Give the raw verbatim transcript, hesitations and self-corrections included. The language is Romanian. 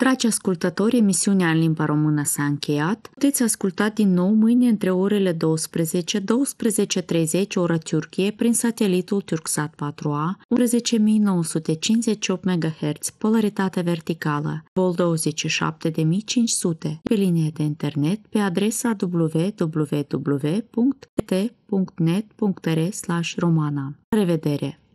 Dragi ascultători, emisiunea în limba română s-a încheiat. Puteți asculta din nou mâine între orele douăsprezece - douăsprezece și treizeci ora Turcie prin satelitul Turksat patru A, unsprezece mii nouă sute cincizeci și opt megahertz, polaritate verticală, vol douăzeci și șapte de mii cinci sute, pe linie de internet pe adresa w w w punct t punct net punct r slash romana. La revedere!